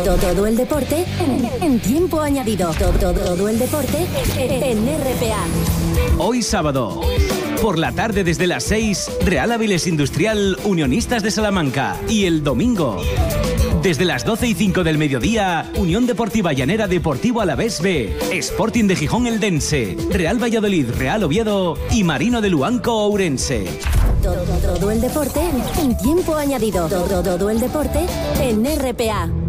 Todo el deporte en tiempo añadido. Todo el deporte en RPA. Hoy sábado, por la tarde desde las 6, Real Avilés Industrial, Unionistas de Salamanca. Y el domingo, desde las 12:05 del mediodía, Unión Deportiva Llanera Deportivo Alavés B, Sporting de Gijón Eldense, Real Valladolid, Real Oviedo y Marino de Luanco Ourense. Todo el deporte en tiempo añadido. Todo el deporte en RPA.